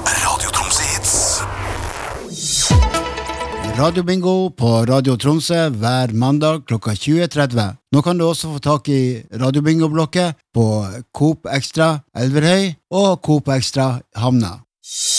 Radio Tromsø Hits. Radio Bingo på Radio Tromsø hver mandag klokka 20.30. Nå kan du også få tak i Radio Bingo-blokket på Coop Extra Elverhøy og Coop Extra Hamna.